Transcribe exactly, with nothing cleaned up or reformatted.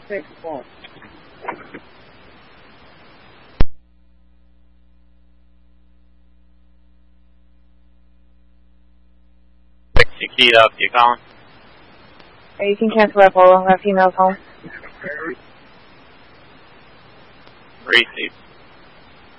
six four. You keyed up, you calling? Hey, you can cancel that photo. That female's home. Receive.